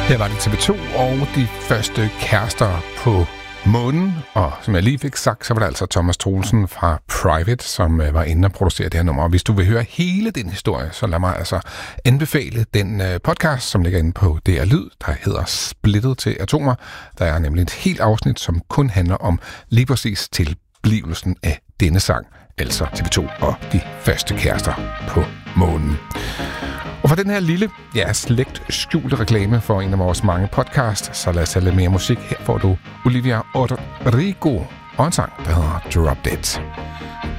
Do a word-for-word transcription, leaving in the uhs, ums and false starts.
Her var det T V to og de første kærester på månen, og som jeg lige fik sagt, så var det altså Thomas Troelsen fra Private, som var inde og producere det her nummer. Og hvis du vil høre hele den historie, så lad mig altså anbefale den podcast, som ligger inde på D R Lyd, der hedder Splittet til Atomer. Der er nemlig et helt afsnit, som kun handler om lige præcis tilblivelsen af denne sang, altså T V to og de første kærester på månen. Og for den her lille, ja, slægt skjulte reklame for en af vores mange podcasts, så lad os have lidt mere musik. Her får du Olivia Rodrigo og en sang, der hedder Drop Dead.